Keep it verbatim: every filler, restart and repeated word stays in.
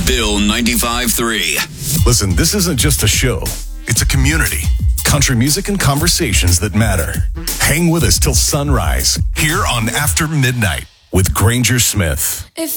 Bill ninety-five three. Listen, this isn't just a show. It's a community. Country music and conversations that matter. Hang with us till sunrise here on After Midnight with Granger Smith. If